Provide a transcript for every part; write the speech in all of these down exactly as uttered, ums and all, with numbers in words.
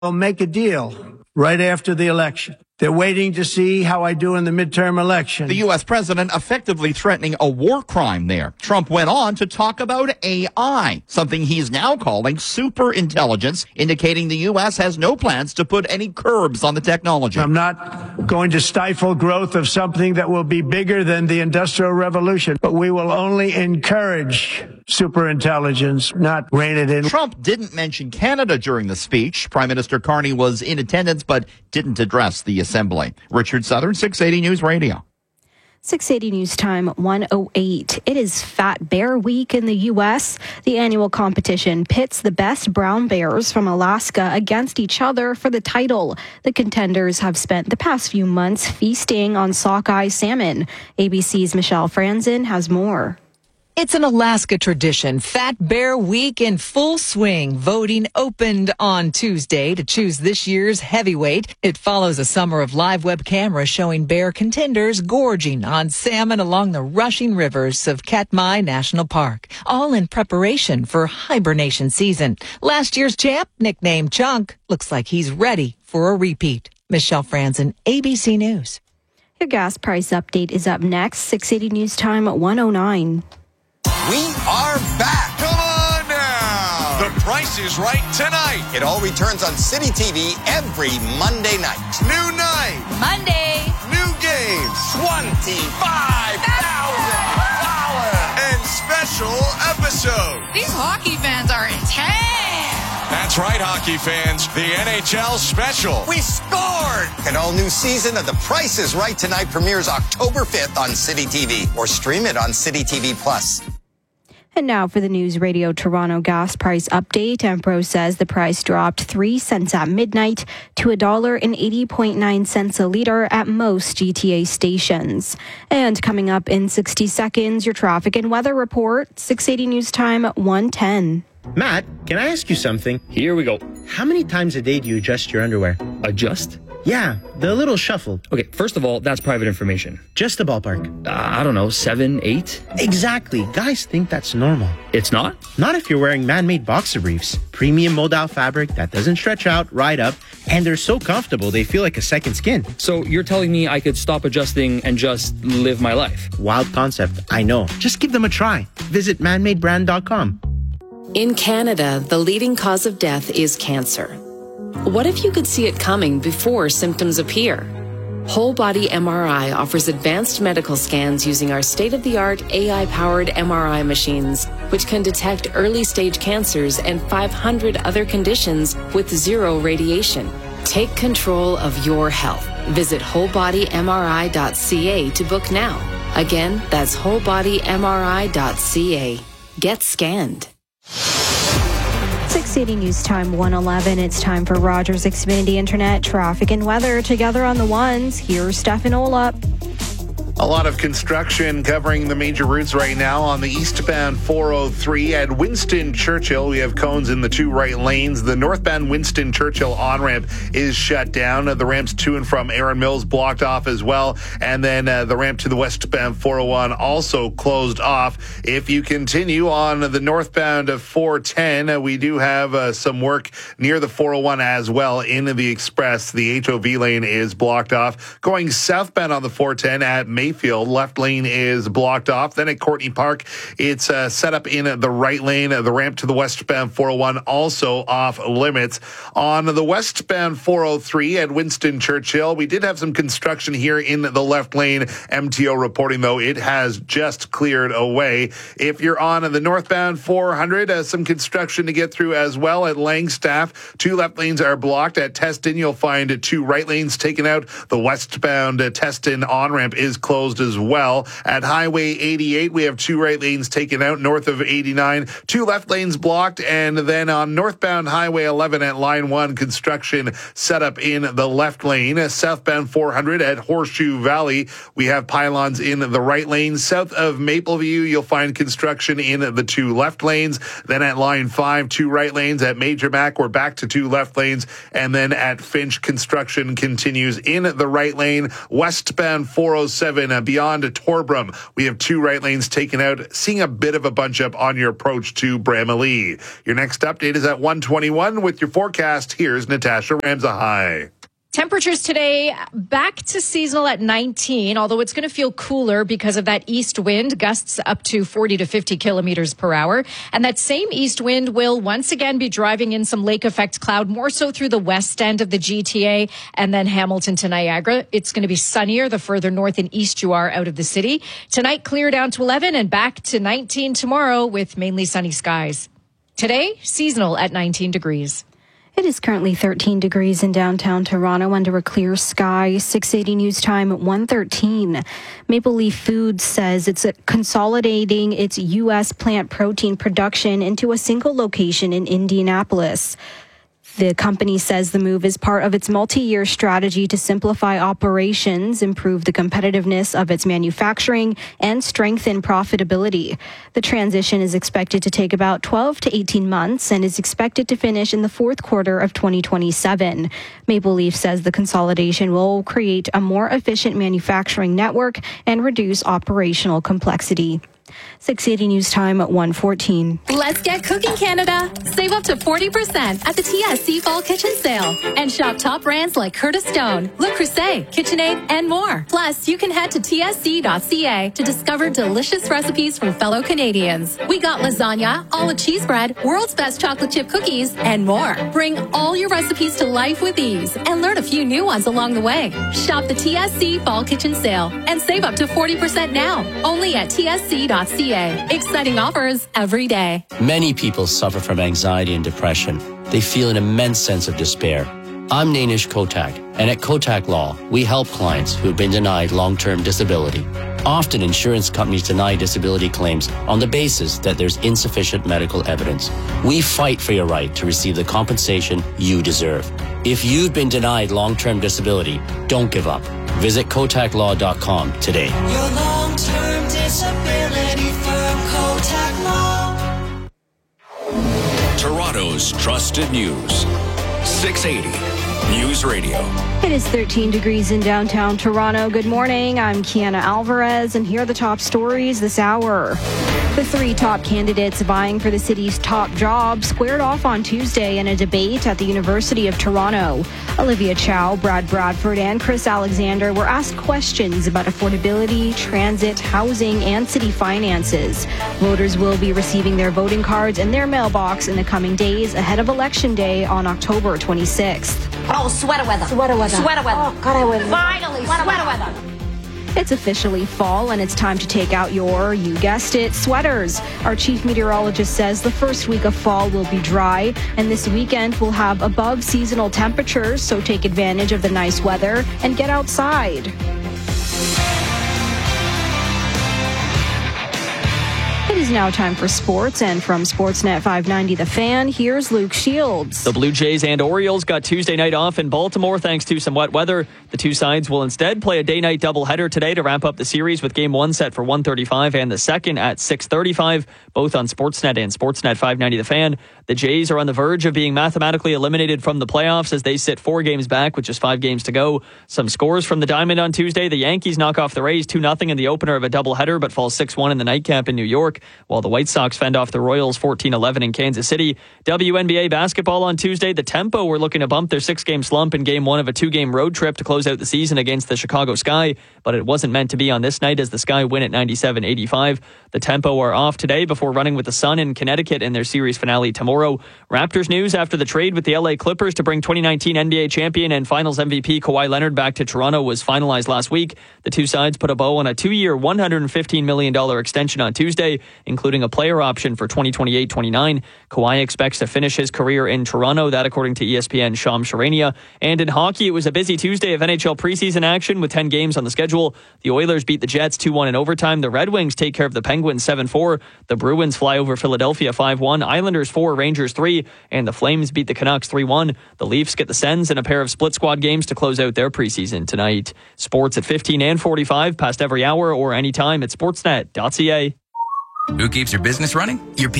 I'll make a deal right after the election. They're waiting to see how I do in the midterm election. The U S president effectively threatening a war crime there. Trump went on to talk about A I, something he's now calling super intelligence, indicating the U S has no plans to put any curbs on the technology. I'm not going to stifle growth of something that will be bigger than the Industrial Revolution, but we will only encourage super intelligence, not rein it in. Trump didn't mention Canada during the speech. Prime Minister Carney was in attendance, but didn't address the assembly. Richard Southern, six eighty News Radio. six eighty News Time, one oh eight. It is Fat Bear Week in the U S. The annual competition pits the best brown bears from Alaska against each other for the title. The contenders have spent the past few months feasting on sockeye salmon. A B C's Michelle Franzen has more. It's an Alaska tradition. Fat Bear Week in full swing. Voting opened on Tuesday to choose this year's heavyweight. It follows a summer of live web cameras showing bear contenders gorging on salmon along the rushing rivers of Katmai National Park, all in preparation for hibernation season. Last year's champ, nicknamed Chunk, looks like he's ready for a repeat. Michelle Franzen, A B C News. Your gas price update is up next. six eighty News Time at one oh nine. We are back. Come on now. The Price is Right tonight. It all returns on City T V every Monday night. New night. Monday. New games. twenty-five thousand dollars. And special episode. These hockey fans are intense. That's right, hockey fans. The N H L special. We scored. An all-new season of The Price is Right tonight premieres October fifth on City T V. Or stream it on City T V Plus. And now for the News Radio Toronto gas price update. Empro says the price dropped three cents at midnight to one dollar and eighty point nine cents a litre at most G T A stations. And coming up in sixty seconds, your traffic and weather report. six eighty News Time at one ten. Matt, can I ask you something? Here we go. How many times a day do you adjust your underwear? Adjust? Yeah, the little shuffle. Okay, first of all, that's private information. Just a ballpark. Uh, I don't know, seven, eight? Exactly. Guys think that's normal. It's not? Not if you're wearing man-made boxer briefs. Premium modal fabric that doesn't stretch out, ride up, and they're so comfortable they feel like a second skin. So you're telling me I could stop adjusting and just live my life? Wild concept, I know. Just give them a try. Visit man made brand dot com. In Canada, the leading cause of death is cancer. What if you could see it coming before symptoms appear? Whole Body M R I offers advanced medical scans using our state-of-the-art A I-powered M R I machines, which can detect early-stage cancers and five hundred other conditions with zero radiation. Take control of your health. Visit whole body M R I dot C A to book now. Again, that's whole body M R I dot C A. Get scanned. six eighty News Time, one eleven. It's time for Rogers Xfinity Internet traffic and weather together on the ones. Here's Stefan Olap. A lot of construction covering the major routes right now on the eastbound four oh three at Winston Churchill. We have cones in the two right lanes. The northbound Winston Churchill on-ramp is shut down. The ramps to and from Erin Mills blocked off as well. And then uh, the ramp to the westbound four oh one also closed off. If you continue on the northbound of four ten, uh, we do have uh, some work near the four oh one as well in the express. The H O V lane is blocked off. Going southbound on the four ten at Mayfield, left lane is blocked off. Then at Courtney Park, it's uh, set up in the right lane. The ramp to the westbound four oh one also off limits. On the westbound four oh three at Winston Churchill, we did have some construction here in the left lane. M T O reporting, though, it has just cleared away. If you're on the northbound four hundred, uh, some construction to get through as well at Langstaff. Two left lanes are blocked. At Teston, you'll find two right lanes taken out. The westbound uh, Teston on-ramp is closed as well. At Highway eighty-eight, we have two right lanes taken out north of eighty-nine, two left lanes blocked, and then on northbound Highway eleven at Line one, construction set up in the left lane. Southbound four hundred at Horseshoe Valley, we have pylons in the right lane. South of Mapleview, you'll find construction in the two left lanes. Then at Line five, two right lanes. At Major Mac, we're back to two left lanes. And then at Finch, construction continues in the right lane. Westbound four oh seven and uh, beyond Torbram, we have two right lanes taken out, seeing a bit of a bunch up on your approach to Bramalea. Your next update is at one twenty-one with your forecast. Here's Natasha Ramsahai. Temperatures today back to seasonal at nineteen, although it's going to feel cooler because of that east wind, gusts up to forty to fifty kilometers per hour. And that same east wind will once again be driving in some lake effect cloud, more so through the west end of the G T A and then Hamilton to Niagara. It's going to be sunnier the further north and east you are out of the city. Tonight, clear down to eleven and back to nineteen tomorrow with mainly sunny skies. Today, seasonal at nineteen degrees. It is currently thirteen degrees in downtown Toronto under a clear sky. six eighty news time at one thirteen. Maple Leaf Foods says it's consolidating its U S plant protein production into a single location in Indianapolis. The company says the move is part of its multi-year strategy to simplify operations, improve the competitiveness of its manufacturing, and strengthen profitability. The transition is expected to take about twelve to eighteen months and is expected to finish in the fourth quarter of twenty twenty-seven. Maple Leaf says the consolidation will create a more efficient manufacturing network and reduce operational complexity. six eighty news time at one fourteen. Let's get cooking, Canada. Save up to forty percent at the T S C Fall Kitchen Sale. And shop top brands like Curtis Stone, Le Creuset, KitchenAid, and more. Plus, you can head to T S C dot C A to discover delicious recipes from fellow Canadians. We got lasagna, olive cheese bread, world's best chocolate chip cookies, and more. Bring all your recipes to life with ease and learn a few new ones along the way. Shop the T S C Fall Kitchen Sale and save up to forty percent now. Only at T S C dot C A. Exciting offers every day. Many people suffer from anxiety and depression. They feel an immense sense of despair. I'm Nainish Kotak, and at Kotak Law, we help clients who have been denied long-term disability. Often, insurance companies deny disability claims on the basis that there's insufficient medical evidence. We fight for your right to receive the compensation you deserve. If you've been denied long-term disability, don't give up. Visit Kotak Law dot com today. Your long-term disability firm, Kotak Law. Toronto's trusted news. six eighty News Radio. It is thirteen degrees in downtown Toronto. Good morning. I'm Kiana Alvarez, and here are the top stories this hour. The three top candidates vying for the city's top job squared off on Tuesday in a debate at the University of Toronto. Olivia Chow, Brad Bradford, and Chris Alexander were asked questions about affordability, transit, housing, and city finances. Voters will be receiving their voting cards in their mailbox in the coming days ahead of Election Day on October twenty-sixth. Oh, sweater weather. Sweater weather. Sweater weather. Oh, God, I would. Finally, sweater, sweater weather. weather. It's officially fall, and it's time to take out your, you guessed it, sweaters. Our chief meteorologist says the first week of fall will be dry, and this weekend will have above seasonal temperatures, so take advantage of the nice weather and get outside. It is now time for sports, and from Sportsnet five ninety The Fan, here's Luke Shields. The Blue Jays and Orioles got Tuesday night off in Baltimore thanks to some wet weather. The two sides will instead play a day-night doubleheader today to wrap up the series, with game one set for one thirty-five and the second at six thirty-five, both on Sportsnet and Sportsnet five ninety The Fan. The Jays are on the verge of being mathematically eliminated from the playoffs as they sit four games back with just five games to go. Some scores from the Diamond on Tuesday. The Yankees knock off the Rays two nothing in the opener of a doubleheader, but fall six one in the nightcap in New York, while the White Sox fend off the Royals fourteen eleven in Kansas City. W N B A basketball on Tuesday. The Tempo were looking to bump their six-game slump in game one of a two-game road trip to close out the season against the Chicago Sky, but it wasn't meant to be on this night as the Sky win at ninety-seven eighty-five. The Tempo are off today before running with the Sun in Connecticut in their series finale tomorrow. Raptors news after the trade with the L A Clippers to bring twenty nineteen N B A champion and Finals M V P Kawhi Leonard back to Toronto was finalized last week. The two sides put a bow on a two-year, one hundred fifteen million dollars extension on Tuesday, including a player option for twenty twenty-eight twenty-nine. Kawhi expects to finish his career in Toronto, that according to E S P N's Shams Charania. And in hockey, it was a busy Tuesday of N H L preseason action with ten games on the schedule. The Oilers beat the Jets two one in overtime. The Red Wings take care of the Penguins seven four. The Bruins fly over Philadelphia five one. Islanders four, Rangers three. And the Flames beat the Canucks three one. The Leafs get the Sens in a pair of split squad games to close out their preseason tonight. Sports at fifteen and forty-five, past every hour or anytime at sportsnet dot c a. Who keeps your business running? Your people.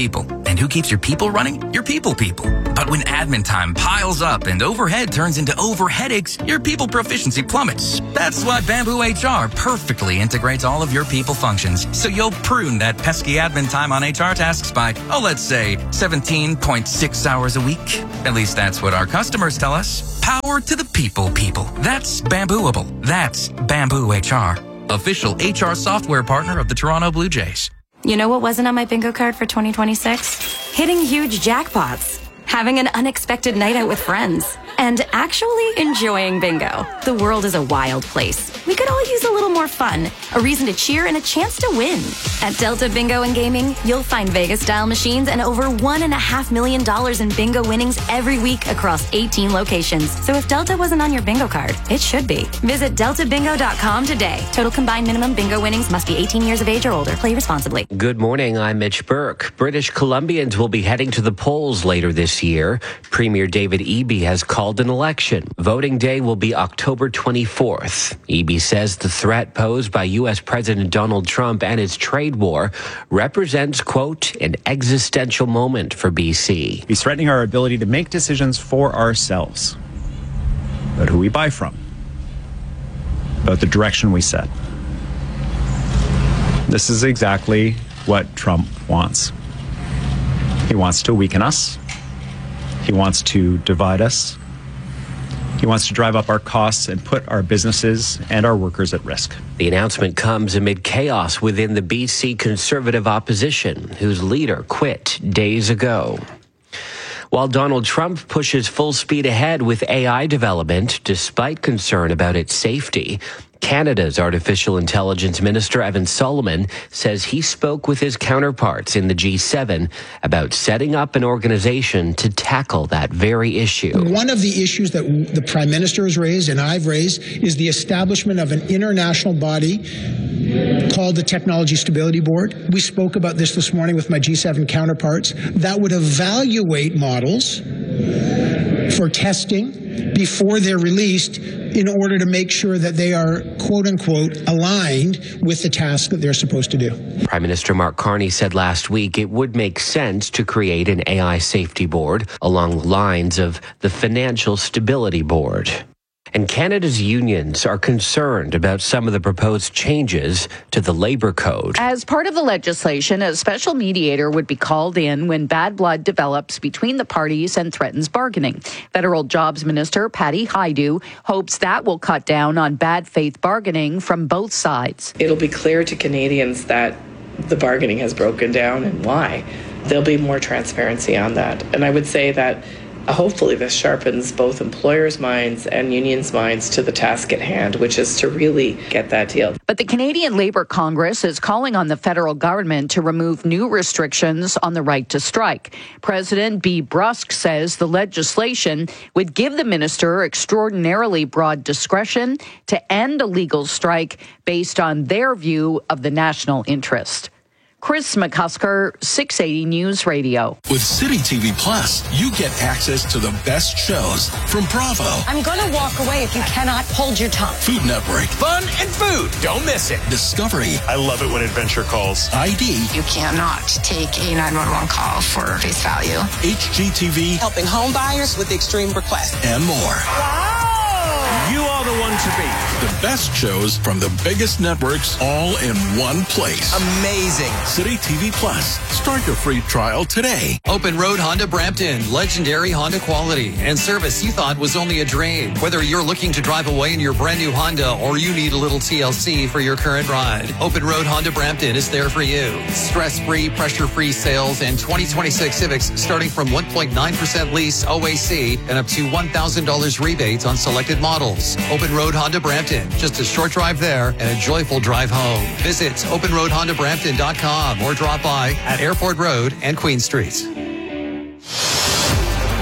And who keeps your people running? Your people people. But when admin time piles up and overhead turns into over headaches, your people proficiency plummets. That's why Bamboo H R perfectly integrates all of your people functions, so you'll prune that pesky admin time on H R tasks by, oh, let's say, seventeen point six hours a week. At least that's what our customers tell us. Power to the people people. That's Bambooable. That's Bamboo H R. Official H R software partner of the Toronto Blue Jays. You know what wasn't on my bingo card for twenty twenty-six? Hitting huge jackpots, having an unexpected night out with friends, and actually enjoying bingo. The world is a wild place. We could all use a little more fun, a reason to cheer, and a chance to win. At Delta Bingo and Gaming, you'll find Vegas-style machines and over one and a half million dollars in bingo winnings every week across eighteen locations. So if Delta wasn't on your bingo card, it should be. Visit delta bingo dot com today. Total combined minimum bingo winnings must be eighteen years of age or older. Play responsibly. Good morning, I'm Mitch Burke. British Columbians will be heading to the polls later this year. Premier David Eby has called an election. Voting day will be October twenty-fourth. Eby says the threat posed by U S President Donald Trump and his trade war represents, quote, an existential moment for B C. He's threatening our ability to make decisions for ourselves about who we buy from, about the direction we set. This is exactly what Trump wants. He wants to weaken us. He wants to divide us. He wants to drive up our costs and put our businesses and our workers at risk. The announcement comes amid chaos within the B C Conservative opposition, whose leader quit days ago. While Donald Trump pushes full speed ahead with A I development, despite concern about its safety, Canada's Artificial Intelligence Minister, Evan Solomon, says he spoke with his counterparts in the G seven about setting up an organization to tackle that very issue. One of the issues that the Prime Minister has raised and I've raised is the establishment of an international body called the Technology Stability Board. We spoke about this this morning with my G seven counterparts that would evaluate models for testing before they're released in order to make sure that they are, quote unquote, aligned with the task that they're supposed to do. Prime Minister Mark Carney said last week it would make sense to create an A I safety board along the lines of the Financial Stability Board. And Canada's unions are concerned about some of the proposed changes to the labor code. As part of the legislation, a special mediator would be called in when bad blood develops between the parties and threatens bargaining. Federal Jobs Minister Patty Hajdu hopes that will cut down on bad faith bargaining from both sides. It'll be clear to Canadians that the bargaining has broken down and why. There'll be more transparency on that. And I would say that Uh, hopefully this sharpens both employers' minds and unions' minds to the task at hand, which is to really get that deal. But the Canadian Labour Congress is calling on the federal government to remove new restrictions on the right to strike. President B. Brusk says the legislation would give the minister extraordinarily broad discretion to end a legal strike based on their view of the national interest. Chris McCusker, six eighty News Radio. With City T V Plus, you get access to the best shows from Bravo, I'm going to walk away if you cannot hold your tongue. Food Network, Fun and food. Don't miss it. Discovery, I love it when adventure calls. I D, You cannot take a nine one one call for face value. H G T V, Helping home buyers with extreme requests. and more. You are the one to beat. The best shows from the biggest networks all in one place. Amazing. City T V Plus. Start your free trial today. Open Road Honda Brampton. Legendary Honda quality and service you thought was only a dream. Whether you're looking to drive away in your brand new Honda or you need a little T L C for your current ride, Open Road Honda Brampton is there for you. Stress-free, pressure-free sales and twenty twenty-six Civics starting from one point nine percent lease O A C and up to one thousand dollars rebates on selected models. Open Road Honda Brampton. Just a short drive there and a joyful drive home. Visit open road honda brampton dot com or drop by at Airport Road and Queen Street. This is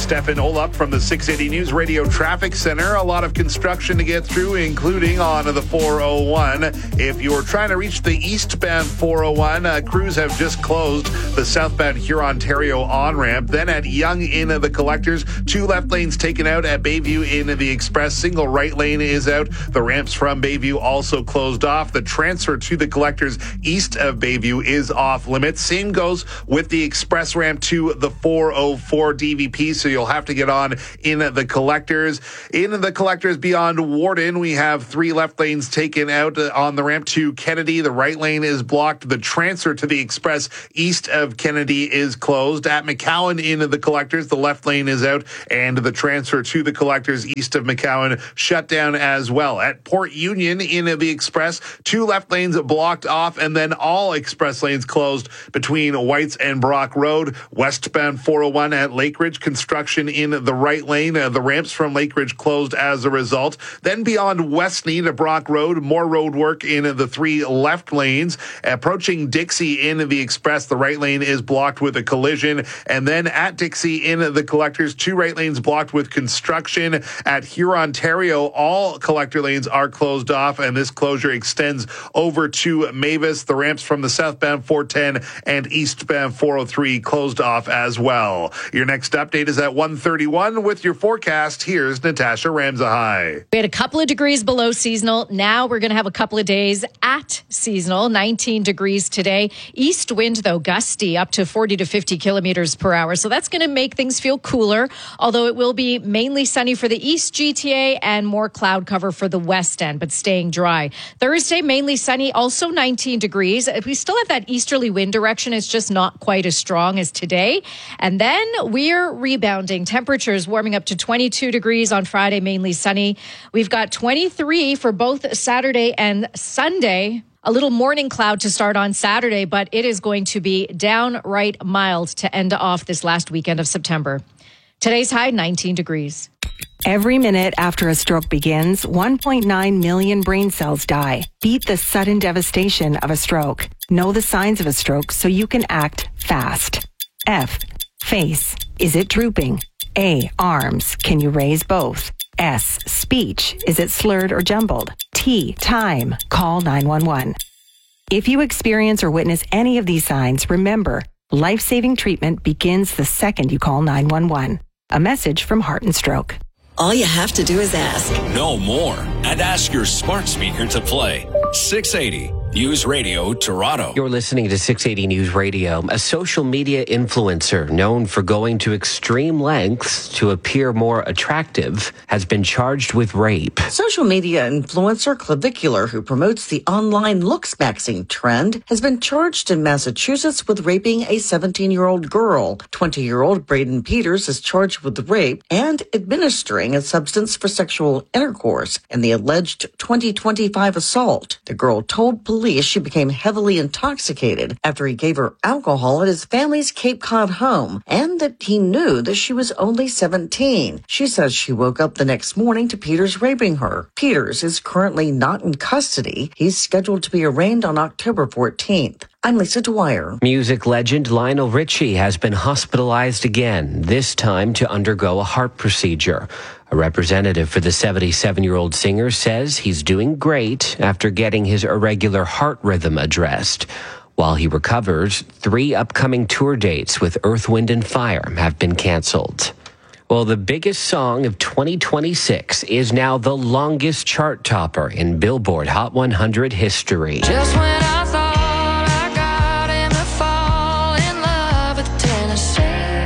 Stefan Olap from the six eighty News Radio Traffic Center. A lot of construction to get through, including on the four oh one. If you're trying to reach the eastbound four oh one, uh, crews have just closed the southbound Huron-Ontario on-ramp. Then at Yonge in the Collectors, two left lanes taken out at Bayview in the Express. Single right lane is out. The ramps from Bayview also closed off. The transfer to the Collectors east of Bayview is off limits. Same goes with the Express ramp to the four oh four D V P, so you'll have to get on in the Collectors. In the Collectors beyond Warden, we have three left lanes taken out on the ramp to Kennedy. The right lane is blocked. The transfer to the Express east of Kennedy is closed. At McCowan in the Collectors, the left lane is out, and the transfer to the Collectors east of McCowan shut down as well. At Port Union in the Express, two left lanes blocked off, and then all express lanes closed between Whites and Brock Road. Westbound four oh one at Lakeridge, construction in the right lane. Uh, the ramps from Lakeridge closed as a result. Then beyond Westney to Brock Road, more road work in the three left lanes. Approaching Dixie in the Express, the right lane is blocked with a collision. And then at Dixie in the Collectors, two right lanes blocked with construction. At Huron-Ontario, all collector lanes are closed off, and this closure extends over to Mavis. The ramps from the southbound four ten and eastbound four oh three closed off as well. Your next update is at one thirty-one with your forecast. Here's Natasha Ramzahai. We had a couple of degrees below seasonal. Now we're going to have a couple of days at seasonal. nineteen degrees today. East wind, though, gusty up to forty to fifty kilometers per hour. So that's going to make things feel cooler, although it will be mainly sunny for the East G T A and more cloud cover for the west end, but staying dry. Thursday, mainly sunny, also nineteen degrees. We still have that easterly wind direction. It's just not quite as strong as today. And then we're rebounding. Temperatures warming up to twenty-two degrees on Friday, mainly sunny. We've got twenty-three for both Saturday and Sunday. A little morning cloud to start on Saturday, but it is going to be downright mild to end off this last weekend of September. Today's high, nineteen degrees. Every minute after a stroke begins, one point nine million brain cells die. Beat the sudden devastation of a stroke. Know the signs of a stroke so you can act fast. F. Face. Is it drooping? A. Arms. Can you raise both? S. Speech. Is it slurred or jumbled? T. Time. Call nine one one. If you experience or witness any of these signs, remember, life-saving treatment begins the second you call nine one one. A message from Heart and Stroke. All you have to do is ask. No more. And ask your smart speaker to play. six eighty News Radio Toronto. You're listening to six eighty News Radio. A social media influencer known for going to extreme lengths to appear more attractive has been charged with rape. Social media influencer Clavicular, who promotes the online looks maxing trend, has been charged in Massachusetts with raping a seventeen-year-old girl. twenty-year-old Braden Peters is charged with rape and administering a substance for sexual intercourse in the alleged twenty twenty-five assault. The girl told police she became heavily intoxicated after he gave her alcohol at his family's Cape Cod home, and that he knew that she was only seventeen. She says she woke up the next morning to Peters raping her. Peters is currently not in custody. He's scheduled to be arraigned on October fourteenth. I'm Lisa Dwyer. Music legend Lionel Richie has been hospitalized again, this time to undergo a heart procedure. A representative for the seventy-seven-year-old singer says he's doing great after getting his irregular heart rhythm addressed. While he recovers, three upcoming tour dates with Earth, Wind and Fire have been canceled. Well, the biggest song of twenty twenty-six is now the longest chart topper in Billboard Hot one hundred history. Just when I thought I got him to fall in love with Tennessee.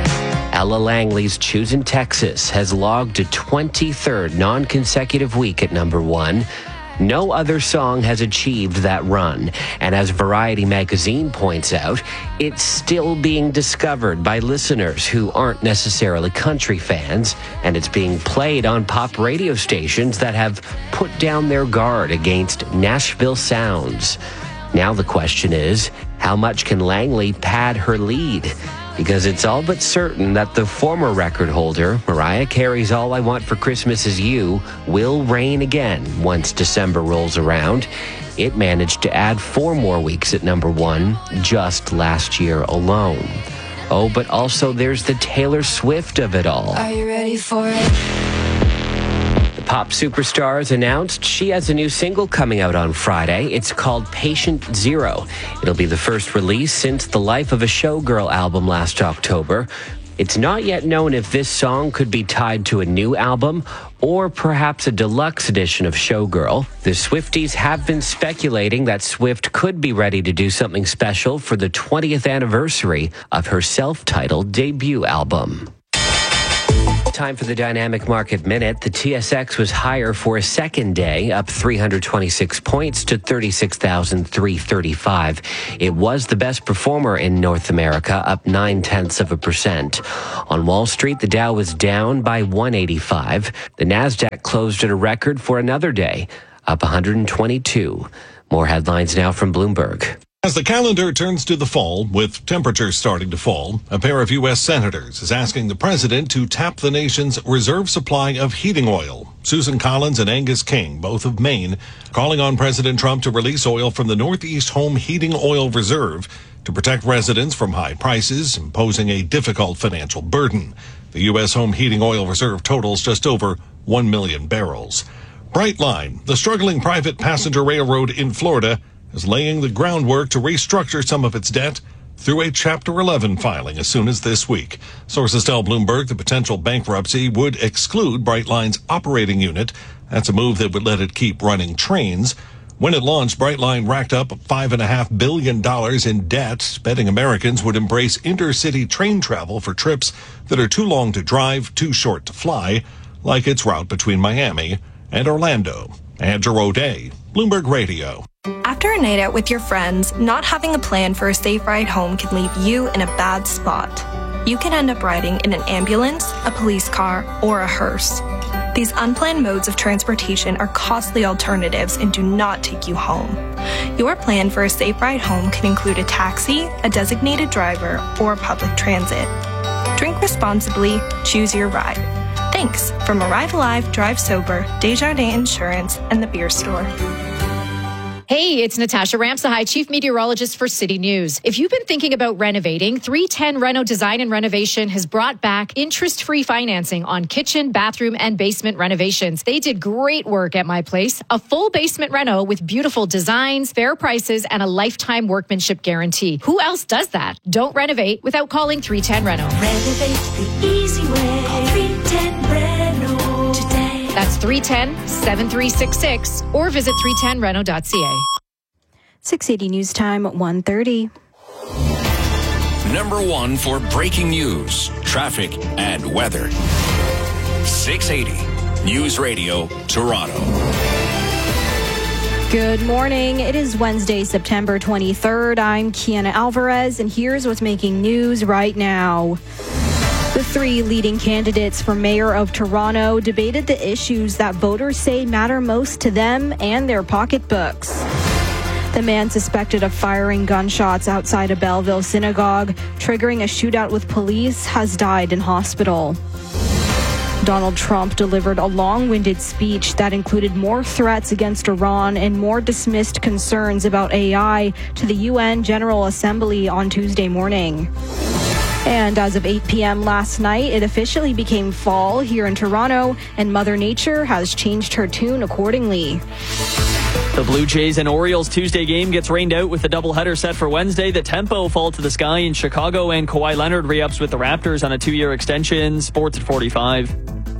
Ella Langley's Choosing Texas has logged a twenty-third non-consecutive week at number one. No other song has achieved that run, and as Variety magazine points out, it's still being discovered by listeners who aren't necessarily country fans, and it's being played on pop radio stations that have put down their guard against Nashville sounds. Now the question is, how much can Langley pad her lead? Because it's all but certain that the former record holder, Mariah Carey's All I Want for Christmas Is You, will reign again once December rolls around. It managed to add four more weeks at number one just last year alone. Oh, but also there's the Taylor Swift of it all. Are you ready for it? The pop superstar has announced she has a new single coming out on Friday. It's called Patient Zero. It'll be the first release since the Life of a Showgirl album last October. It's not yet known if this song could be tied to a new album or perhaps a deluxe edition of Showgirl. The Swifties have been speculating that Swift could be ready to do something special for the twentieth anniversary of her self-titled debut album. Time for the Dynamic Market Minute. The T S X was higher for a second day, up three hundred twenty-six points to thirty-six thousand three hundred thirty-five. It was the best performer in North America, up nine tenths of a percent. On Wall Street, the Dow was down by one eighty-five. The Nasdaq closed at a record for another day, up one hundred twenty-two. More headlines now from Bloomberg. As the calendar turns to the fall, with temperatures starting to fall, a pair of U S senators is asking the president to tap the nation's reserve supply of heating oil. Susan Collins and Angus King, both of Maine, calling on President Trump to release oil from the Northeast Home Heating Oil Reserve to protect residents from high prices, imposing a difficult financial burden. The U S Home Heating Oil Reserve totals just over one million barrels. Brightline, the struggling private passenger railroad in Florida, is laying the groundwork to restructure some of its debt through a Chapter eleven filing as soon as this week. Sources tell Bloomberg the potential bankruptcy would exclude Brightline's operating unit. That's a move that would let it keep running trains. When it launched, Brightline racked up five point five billion dollars in debt, betting Americans would embrace intercity train travel for trips that are too long to drive, too short to fly, like its route between Miami and Orlando. Andrew O'Day, Bloomberg Radio. After a night out with your friends, not having a plan for a safe ride home can leave you in a bad spot. You can end up riding in an ambulance, a police car, or a hearse. These unplanned modes of transportation are costly alternatives and do not take you home. Your plan for a safe ride home can include a taxi, a designated driver, or public transit. Drink responsibly, choose your ride. Thanks from Arrive Alive, Drive Sober, Desjardins Insurance, and the Beer Store. Hey, it's Natasha Ramsahai, Chief Meteorologist for City News. If you've been thinking about renovating, three ten Reno Design and Renovation has brought back interest-free financing on kitchen, bathroom, and basement renovations. They did great work at my place. A full basement reno with beautiful designs, fair prices, and a lifetime workmanship guarantee. Who else does that? Don't renovate without calling three ten Reno. Renovate the easy way. Call three ten Reno today. That's three one zero, seven three six six or visit three ten reno dot c a. six eighty News Time, one thirty. Number one for breaking news, traffic, and weather. six eighty News Radio, Toronto. Good morning. It is Wednesday, September twenty-third. I'm Kiana Alvarez, and here's what's making news right now. The three leading candidates for mayor of Toronto debated the issues that voters say matter most to them and their pocketbooks. The man suspected of firing gunshots outside a Belleville synagogue, triggering a shootout with police, has died in hospital. Donald Trump delivered a long-winded speech that included more threats against Iran and more dismissed concerns about A I to the U N General Assembly on Tuesday morning. And as of eight p.m. last night, it officially became fall here in Toronto, and Mother Nature has changed her tune accordingly. The Blue Jays and Orioles Tuesday game gets rained out with the doubleheader set for Wednesday. The tempo fall to the sky in Chicago, and Kawhi Leonard re-ups with the Raptors on a two-year extension. Sports at forty-five.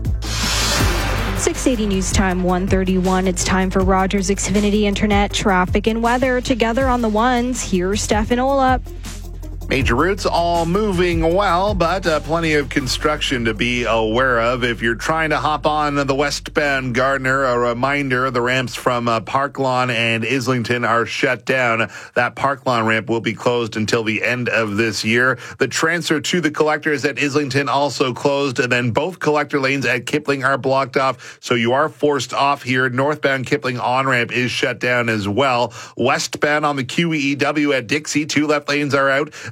six eighty News Time, one thirty-one. It's time for Rogers Xfinity Internet traffic and weather. Together on the ones, here's Steph and Ola. Major routes all moving well, but uh, plenty of construction to be aware of. If you're trying to hop on the westbound Gardiner, a reminder, the ramps from uh, Park Lawn and Islington are shut down. That Park Lawn ramp will be closed until the end of this year. The transfer to the collectors at Islington also closed, and then both collector lanes at Kipling are blocked off, so you are forced off here. Northbound Kipling on-ramp is shut down as well. Westbound on the Q E E W at Dixie, two left lanes are out.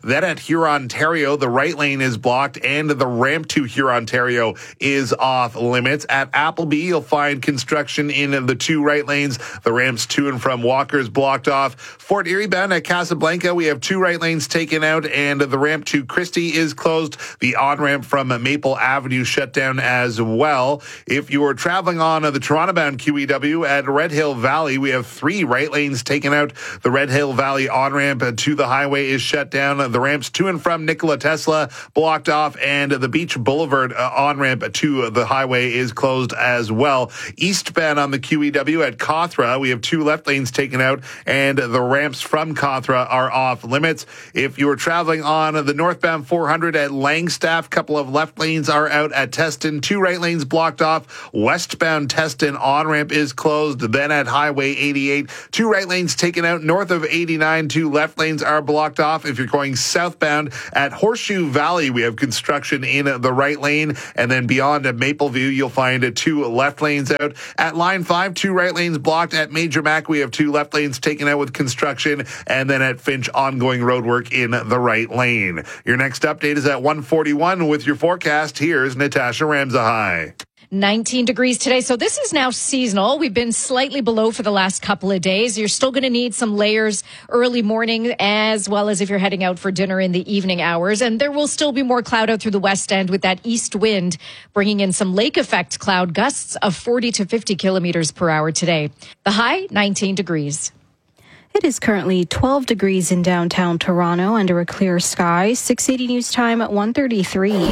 Then at Hurontario, the right lane is blocked and the ramp to Hurontario is off limits. At Appleby, you'll find construction in the two right lanes. The ramps to and from Walker's blocked off. Fort Erie bound at Casablanca, we have two right lanes taken out and the ramp to Christie is closed. The on-ramp from Maple Avenue shut down as well. If you are traveling on the Toronto-bound Q E W at Red Hill Valley, we have three right lanes taken out. The Red Hill Valley on-ramp to the highway is shut down. The ramps to and from Nikola Tesla blocked off, and the Beach Boulevard uh, on-ramp to the highway is closed as well. Eastbound on the Q E W at Cawthra, we have two left lanes taken out, and the ramps from Cawthra are off limits. If you are traveling on the northbound four hundred at Langstaff, couple of left lanes are out at Teston, two right lanes blocked off. Westbound Teston on-ramp is closed. Then at Highway eighty-eight, two right lanes taken out north of eighty-nine, two left lanes are blocked off. If you're going southbound at Horseshoe Valley, we have construction in the right lane, and then beyond at Mapleview, you'll find two left lanes out. At Line five, two right lanes blocked. At Major Mac, we have two left lanes taken out with construction, and then at Finch, ongoing roadwork in the right lane. Your next update is at one forty-one with your forecast. Here's Natasha Ramzahai. nineteen degrees today. So this is now seasonal. We've been slightly below for the last couple of days. You're still going to need some layers early morning, as well as if you're heading out for dinner in the evening hours. And there will still be more cloud out through the west end with that east wind bringing in some lake effect cloud gusts of forty to fifty kilometers per hour today. The high, nineteen degrees. It is currently twelve degrees in downtown Toronto under a clear sky. six eighty News Time at one thirty-three.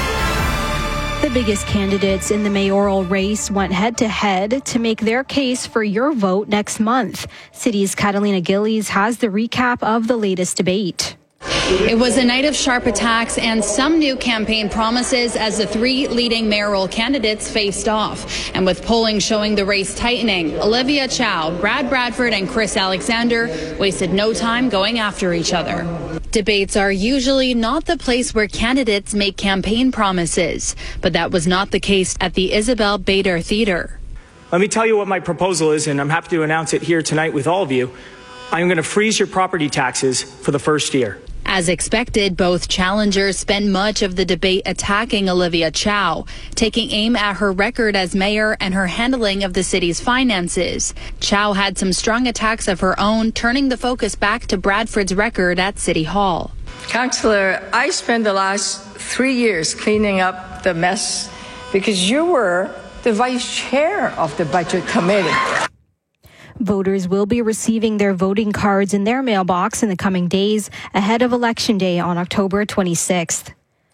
The biggest candidates in the mayoral race went head-to-head to make their case for your vote next month. City's Catalina Gillies has the recap of the latest debate. It was a night of sharp attacks and some new campaign promises as the three leading mayoral candidates faced off. And with polling showing the race tightening, Olivia Chow, Brad Bradford, and Chris Alexander wasted no time going after each other. Debates are usually not the place where candidates make campaign promises, but that was not the case at the Isabel Bader Theater. Let me tell you what my proposal is, and I'm happy to announce it here tonight with all of you. I'm going to freeze your property taxes for the first year. As expected, both challengers spent much of the debate attacking Olivia Chow, taking aim at her record as mayor and her handling of the city's finances. Chow had some strong attacks of her own, turning the focus back to Bradford's record at City Hall. Councillor, I spent the last three years cleaning up the mess because you were the vice chair of the budget committee. Voters will be receiving their voting cards in their mailbox in the coming days ahead of Election Day on October twenty-sixth.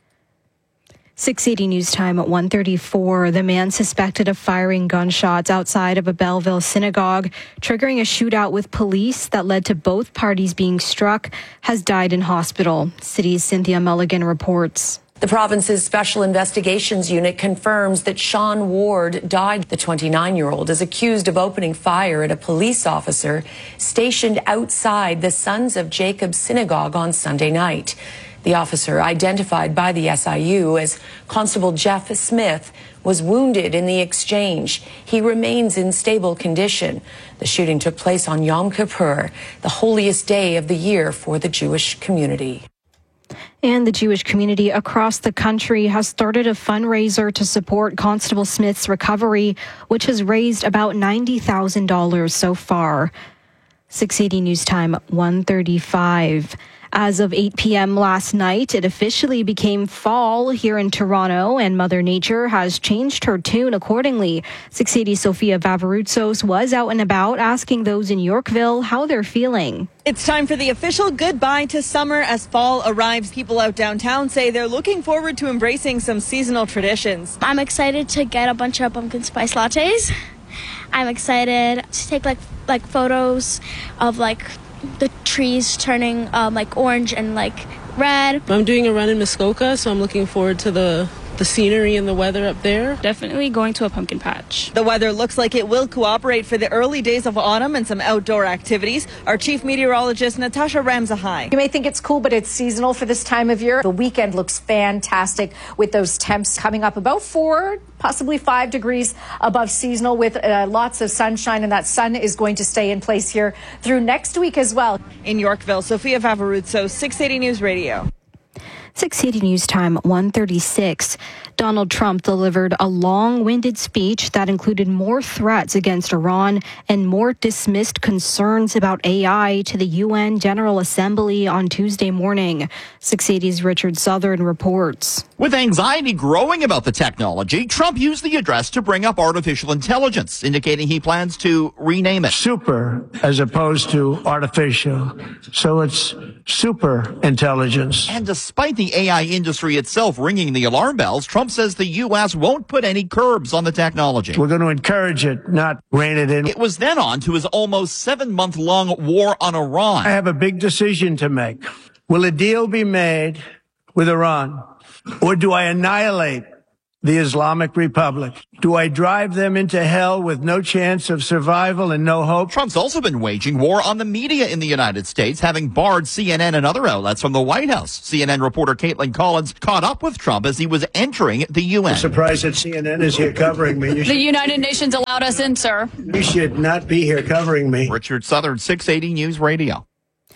six eighty News Time at one thirty-four. The man suspected of firing gunshots outside of a Belleville synagogue, triggering a shootout with police that led to both parties being struck, has died in hospital. City's Cynthia Mulligan reports. The province's Special Investigations Unit confirms that Sean Ward died. The twenty-nine-year-old is accused of opening fire at a police officer stationed outside the Sons of Jacob Synagogue on Sunday night. The officer, identified by the S I U as Constable Jeff Smith, was wounded in the exchange. He remains in stable condition. The shooting took place on Yom Kippur, the holiest day of the year for the Jewish community. And the Jewish community across the country has started a fundraiser to support Constable Smith's recovery, which has raised about ninety thousand dollars so far. six eighty News Time, one thirty-five. As of eight p.m. last night, it officially became fall here in Toronto, and Mother Nature has changed her tune accordingly. six eighty Sophia Vavarutsos was out and about asking those in Yorkville how they're feeling. It's time for the official goodbye to summer as fall arrives. People out downtown say they're looking forward to embracing some seasonal traditions. I'm excited to get a bunch of pumpkin spice lattes. I'm excited to take like like photos of like the trees turning um, like orange and like red. I'm doing a run in Muskoka, so I'm looking forward to the the scenery and the weather up there. Definitely going to a pumpkin patch. The weather looks like it will cooperate for the early days of autumn and some outdoor activities. Our chief meteorologist, Natasha Ramzahai. You may think it's cool, but it's seasonal for this time of year. The weekend looks fantastic with those temps coming up about four, possibly five degrees above seasonal with uh, lots of sunshine, and that sun is going to stay in place here through next week as well. In Yorkville, Sophia Vavaruzzo, six eighty News Radio. six eighty News Time, one thirty-six. Donald Trump delivered a long-winded speech that included more threats against Iran and more dismissed concerns about A I to the U N General Assembly on Tuesday morning. six eighty's Richard Southern reports. With anxiety growing about the technology, Trump used the address to bring up artificial intelligence, indicating he plans to rename it. Super as opposed to artificial. So it's super intelligence. And despite the A I industry itself ringing the alarm bells, Trump says the U S won't put any curbs on the technology. We're going to encourage it, not rein it in. It was then on to his almost seven-month-long war on Iran. I have a big decision to make. Will a deal be made with Iran, or do I annihilate the Islamic Republic? Do I drive them into hell with no chance of survival and no hope? Trump's also been waging war on the media in the United States, having barred C N N and other outlets from the White House. C N N reporter Caitlin Collins caught up with Trump as he was entering the U N. I'm surprised that C N N is here covering me. The United Nations allowed us in, sir. You should not be here covering me. Richard Southern, six eighty News Radio.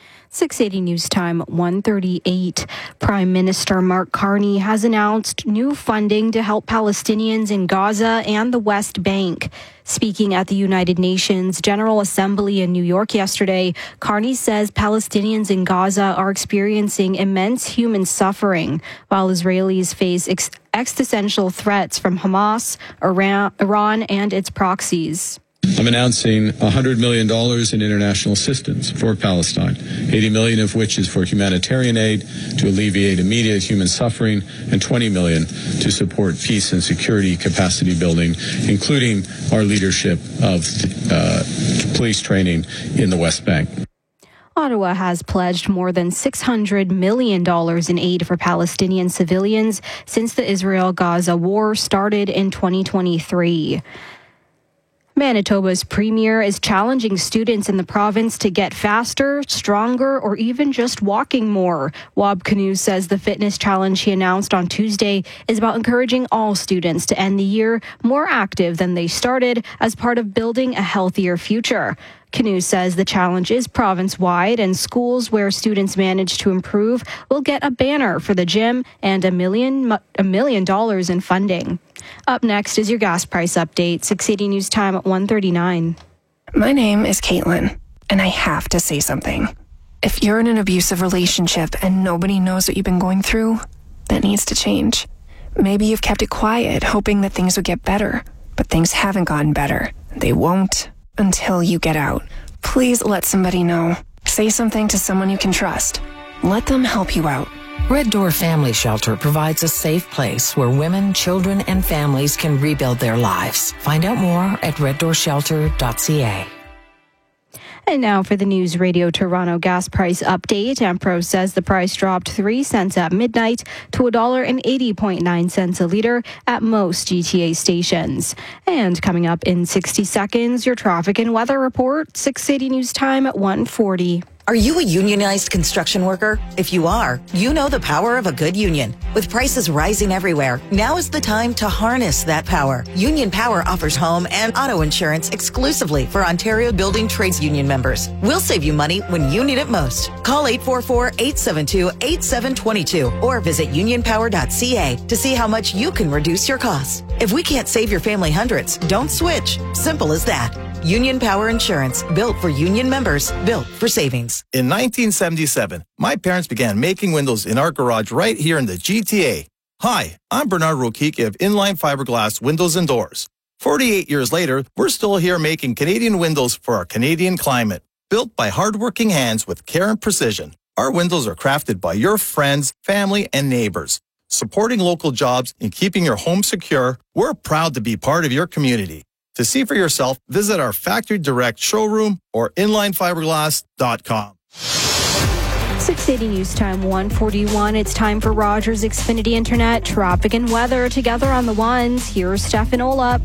six eighty News Time, one thirty-eight. Prime Minister Mark Carney has announced new funding to help Palestinians in Gaza and the West Bank. Speaking at the United Nations General Assembly in New York yesterday, Carney says Palestinians in Gaza are experiencing immense human suffering, while Israelis face ex- existential threats from Hamas, Iran, Iran, and its proxies. I'm announcing one hundred million dollars in international assistance for Palestine, eighty million dollars of which is for humanitarian aid to alleviate immediate human suffering, and twenty million dollars to support peace and security capacity building, including our leadership of uh, police training in the West Bank. Ottawa has pledged more than six hundred million dollars in aid for Palestinian civilians since the Israel-Gaza war started in twenty twenty-three. Manitoba's premier is challenging students in the province to get faster, stronger, or even just walking more. Wab Kinew says the fitness challenge he announced on Tuesday is about encouraging all students to end the year more active than they started as part of building a healthier future. Kinew says the challenge is province-wide, and schools where students manage to improve will get a banner for the gym and a million a million dollars in funding. Up next is your gas price update, six eighty News Time at one thirty-nine. My name is Caitlin, and I have to say something. If you're in an abusive relationship and nobody knows what you've been going through, that needs to change. Maybe you've kept it quiet, hoping that things would get better, but things haven't gotten better. They won't until you get out. Please let somebody know. Say something to someone you can trust. Let them help you out. Red Door Family Shelter provides a safe place where women, children, and families can rebuild their lives. Find out more at red door shelter dot c a. And now for the News Radio Toronto gas price update. Ampro says the price dropped three cents at midnight to one dollar and eighty point nine cents a litre at most G T A stations. And coming up in sixty seconds, your traffic and weather report, six eighty News Time at one forty. Are you a unionized construction worker? If you are, you know the power of a good union. With prices rising everywhere, now is the time to harness that power. Union Power offers home and auto insurance exclusively for Ontario Building Trades Union members. We'll save you money when you need it most. Call eight four four, eight seven two, eight seven two two or visit union power dot c a to see how much you can reduce your costs. If we can't save your family hundreds, don't switch. Simple as that. Union Power Insurance, built for union members, built for savings. In nineteen seventy-seven, my parents began making windows in our garage right here in the G T A. Hi, I'm Bernard Rokicki of Inline Fiberglass Windows and Doors. forty-eight years later, we're still here making Canadian windows for our Canadian climate. Built by hardworking hands with care and precision, our windows are crafted by your friends, family, and neighbors. Supporting local jobs and keeping your home secure, we're proud to be part of your community. To see for yourself, visit our Factory Direct showroom or inline fiberglass dot com. six eighty News Time one forty-one. It's time for Rogers Xfinity Internet traffic and weather together on the ones. Here's Stefan Olap.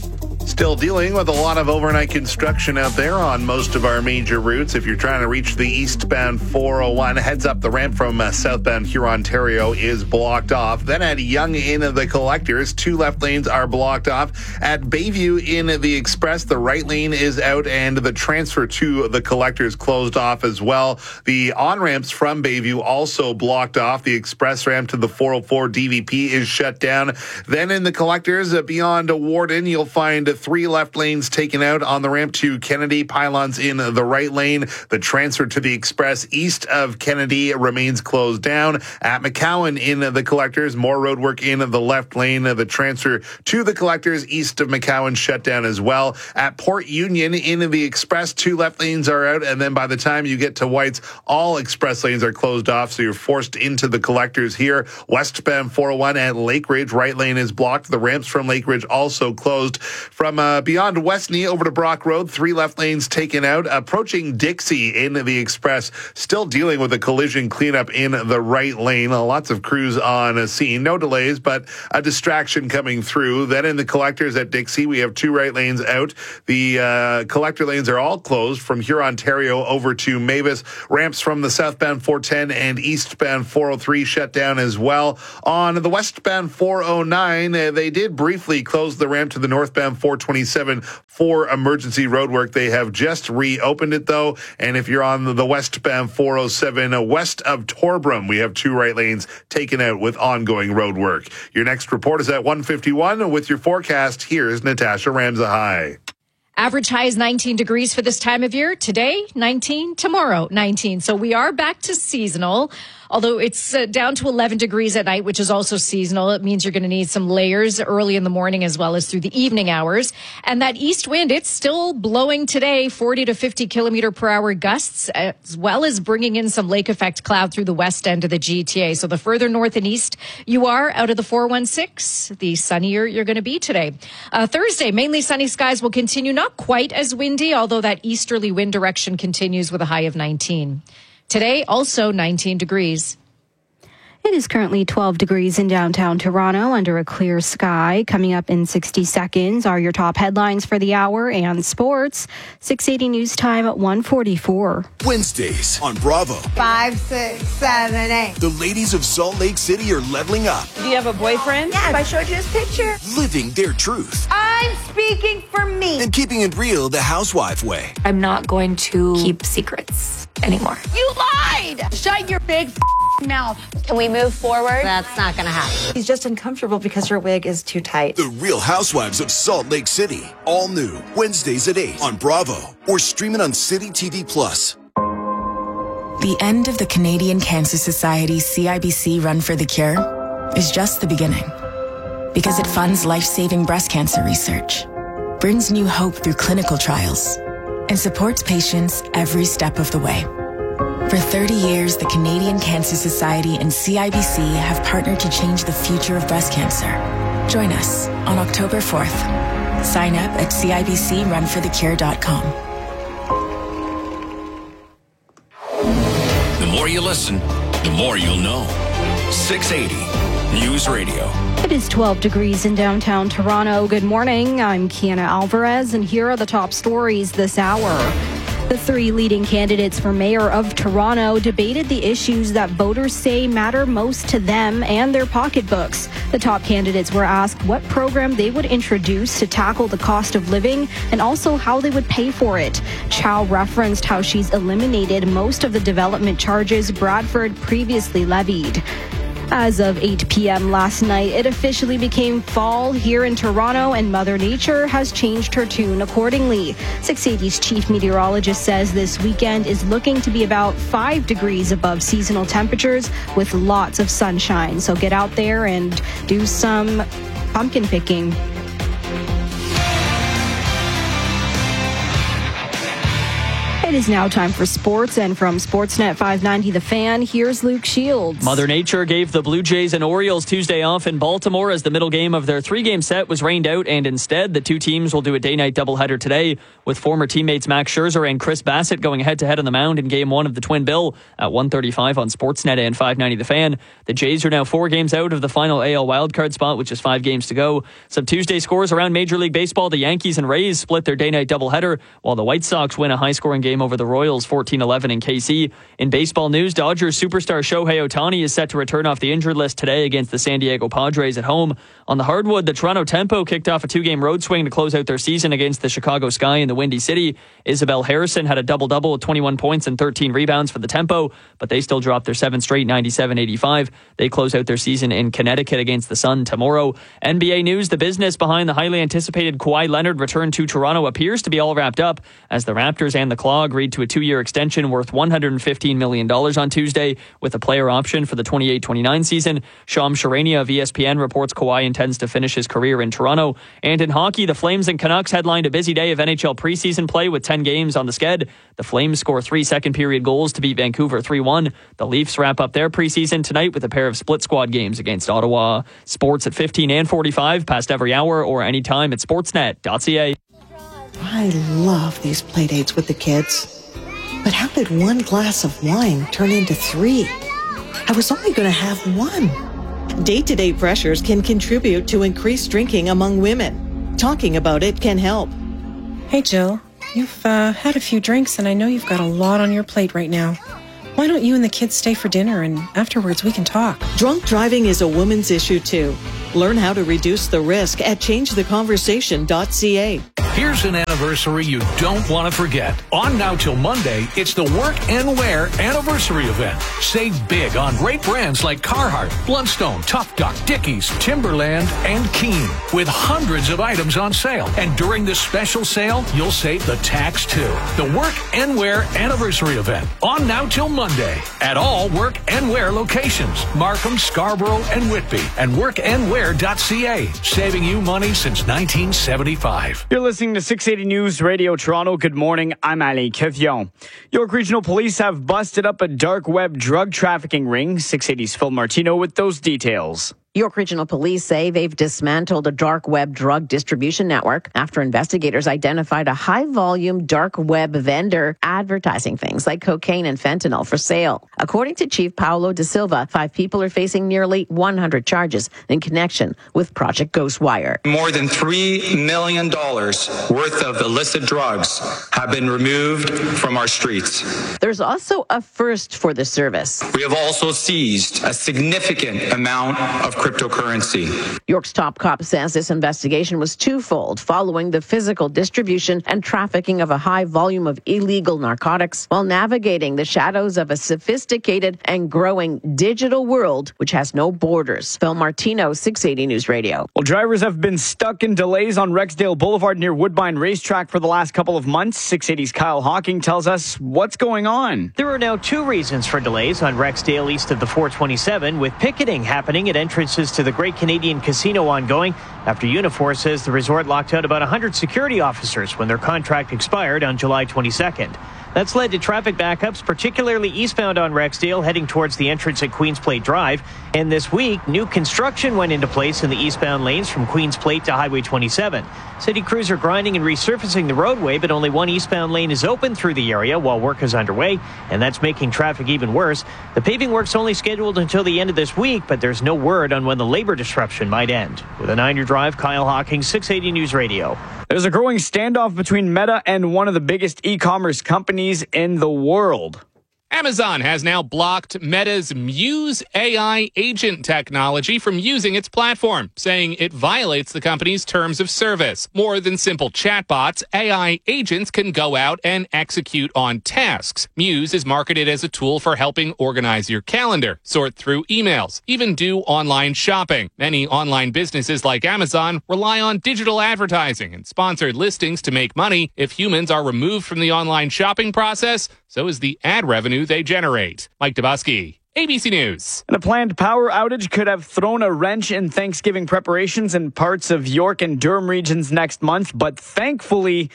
Still dealing with a lot of overnight construction out there on most of our major routes. If you're trying to reach the eastbound four oh one, heads up, the ramp from uh, southbound Huron-Ontario is blocked off. Then at Yonge in the Collectors, two left lanes are blocked off. At Bayview in the Express, the right lane is out and the transfer to the Collectors closed off as well. The on-ramps from Bayview also blocked off. The express ramp to the four oh four D V P is shut down. Then in the Collectors, uh, beyond Warden, you'll find three left lanes taken out on the ramp to Kennedy. Pylons in the right lane. The transfer to the express east of Kennedy remains closed down. At McCowan in the Collectors, more roadwork in the left lane. The transfer to the Collectors east of McCowan shut down as well. At Port Union in the express, two left lanes are out. And then by the time you get to White's, all express lanes are closed off. So you're forced into the Collectors here. Westbound four oh one at Lake Ridge, right lane is blocked. The ramps from Lake Ridge also closed. From uh, beyond Westney over to Brock Road, three left lanes taken out. Approaching Dixie in the Express, still dealing with a collision cleanup in the right lane. Uh, lots of crews on a scene. No delays, but a distraction coming through. Then in the Collectors at Dixie, we have two right lanes out. The uh, collector lanes are all closed from Huron-Ontario over to Mavis. Ramps from the southbound four ten and eastbound four oh three shut down as well. On the westbound four oh nine, uh, they did briefly close the ramp to the northbound four twenty-seven for emergency roadwork. They have just reopened it, though. And if you're on the westbound four oh seven uh, west of Torbram, we have two right lanes taken out with ongoing roadwork. Your next report is at one fifty-one. With your forecast, here's Natasha Ramzahai. Average high is nineteen degrees for this time of year. Today, nineteen. Tomorrow, nineteen. So we are back to seasonal. Although it's uh, down to eleven degrees at night, which is also seasonal. It means you're going to need some layers early in the morning as well as through the evening hours. And that east wind, it's still blowing today, forty to fifty kilometer per hour gusts, as well as bringing in some lake effect cloud through the west end of the G T A. So the further north and east you are out of the four one six, the sunnier you're going to be today. Uh, Thursday, mainly sunny skies will continue, not quite as windy, although that easterly wind direction continues with a high of nineteen. Today, also nineteen degrees. It is currently twelve degrees in downtown Toronto under a clear sky. Coming up in sixty seconds are your top headlines for the hour and sports. six eighty News Time at one forty-four. Wednesdays on Bravo. Five, six, seven, eight. The ladies of Salt Lake City are leveling up. Do you have a boyfriend? Yes, I showed you his picture. Living their truth. I'm speaking for me. And keeping it real the housewife way. I'm not going to keep secrets anymore. You lied! Shut your big mouth. Can we move forward? That's not going to happen. He's just uncomfortable because her wig is too tight. The Real Housewives of Salt Lake City. All new. Wednesdays at eight on Bravo. Or stream it on City T V Plus. The end of the Canadian Cancer Society's C I B C Run for the Cure is just the beginning. Because it funds life-saving breast cancer research, brings new hope through clinical trials, and supports patients every step of the way. For thirty years, the Canadian Cancer Society and C I B C have partnered to change the future of breast cancer. Join us on October fourth. Sign up at C I B C run for the cure dot com. The more you listen, the more you'll know. six eighty News Radio. It is twelve degrees in downtown Toronto. Good morning. I'm Kiana Alvarez, and here are the top stories this hour. The three leading candidates for mayor of Toronto debated the issues that voters say matter most to them and their pocketbooks. The top candidates were asked what program they would introduce to tackle the cost of living and also how they would pay for it. Chow referenced how she's eliminated most of the development charges Bradford previously levied. As of eight p.m. last night, it officially became fall here in Toronto, and Mother Nature has changed her tune accordingly. six eighty's chief meteorologist says this weekend is looking to be about five degrees above seasonal temperatures with lots of sunshine. So get out there and do some pumpkin picking. It is now time for sports, and from Sportsnet five ninety The Fan, here's Luke Shields. Mother Nature gave the Blue Jays and Orioles Tuesday off in Baltimore as the middle game of their three-game set was rained out, and instead the two teams will do a day-night doubleheader today with former teammates Max Scherzer and Chris Bassett going head-to-head on the mound in Game one of the Twin Bill at one thirty-five on Sportsnet and five ninety The Fan. The Jays are now four games out of the final A L wildcard spot, which is five games to go. Some Tuesday scores around Major League Baseball. The Yankees and Rays split their day-night doubleheader, while the White Sox win a high-scoring game over the Royals fourteen eleven in K C. In baseball news, Dodgers superstar Shohei Ohtani is set to return off the injured list today against the San Diego Padres at home. On the hardwood, the Toronto Tempo kicked off a two-game road swing to close out their season against the Chicago Sky in the Windy City. Isabel Harrison had a double-double with twenty-one points and thirteen rebounds for the Tempo, but they still dropped their seventh straight ninety-seven eighty-five. They close out their season in Connecticut against the Sun tomorrow. N B A news, the business behind the highly anticipated Kawhi Leonard return to Toronto appears to be all wrapped up as the Raptors and the Claw agreed to a two-year extension worth one hundred fifteen million dollars on Tuesday with a player option for the twenty-eight twenty-nine season. Sham Charania of E S P N reports Kawhi intends to finish his career in Toronto. And in hockey, the Flames and Canucks headlined a busy day of N H L preseason play with ten games on the sked. The Flames score three second-period goals to beat Vancouver three one. The Leafs wrap up their preseason tonight with a pair of split-squad games against Ottawa. Sports at fifteen and forty-five, past every hour or anytime at sportsnet dot c a. I love these play dates with the kids. But how did one glass of wine turn into three? I was only going to have one. Day-to-day pressures can contribute to increased drinking among women. Talking about it can help. Hey, Jill. You've uh, had a few drinks, and I know you've got a lot on your plate right now. Why don't you and the kids stay for dinner, and afterwards we can talk? Drunk driving is a woman's issue, too. Learn how to reduce the risk at change the conversation dot c a. Here's an anniversary you don't want to forget. On now till Monday, it's the Work and Wear anniversary event. Save big on great brands like Carhartt, Blundstone, Tough Duck, Dickies, Timberland, and Keen, with hundreds of items on sale. And during this special sale, you'll save the tax too. The Work and Wear anniversary event. On now till Monday at all Work and Wear locations. Markham, Scarborough, and Whitby. And work and wear dot c a. Saving you money since nineteen seventy-five. You're listening to six eighty News Radio Toronto. Good morning. I'm Ali Kevion. York Regional Police have busted up a dark web drug trafficking ring. six eighty's Phil Martino with those details. York Regional Police say they've dismantled a dark web drug distribution network after investigators identified a high-volume dark web vendor advertising things like cocaine and fentanyl for sale. According to Chief Paulo da Silva, five people are facing nearly one hundred charges in connection with Project Ghostwire. More than three million dollars worth of illicit drugs have been removed from our streets. There's also a first for the service. We have also seized a significant amount of cryptocurrency. York's top cop says this investigation was twofold, following the physical distribution and trafficking of a high volume of illegal narcotics while navigating the shadows of a sophisticated and growing digital world which has no borders. Phil Martino, six eighty News Radio. Well, drivers have been stuck in delays on Rexdale Boulevard near Woodbine Racetrack for the last couple of months. six eighty's Kyle Hawking tells us what's going on. There are now two reasons for delays on Rexdale east of the four twenty-seven, with picketing happening at entrances to the Great Canadian Casino ongoing after Unifor says the resort locked out about one hundred security officers when their contract expired on July twenty-second. That's led to traffic backups, particularly eastbound on Rexdale, heading towards the entrance at Queens Plate Drive. And this week, new construction went into place in the eastbound lanes from Queens Plate to Highway twenty-seven. City crews are grinding and resurfacing the roadway, but only one eastbound lane is open through the area while work is underway, and that's making traffic even worse. The paving work's only scheduled until the end of this week, but there's no word on when the labor disruption might end. With a nine-year drive, Kyle Hawking, six eighty News Radio. There's a growing standoff between Meta and one of the biggest e-commerce companies in the world. Amazon has now blocked Meta's Muse A I agent technology from using its platform, saying it violates the company's terms of service. More than simple chatbots, A I agents can go out and execute on tasks. Muse is marketed as a tool for helping organize your calendar, sort through emails, even do online shopping. Many online businesses like Amazon rely on digital advertising and sponsored listings to make money. If humans are removed from the online shopping process, so is the ad revenue they generate. Mike Dubusky, A B C News. And a planned power outage could have thrown a wrench in Thanksgiving preparations in parts of York and Durham regions next month, but thankfully,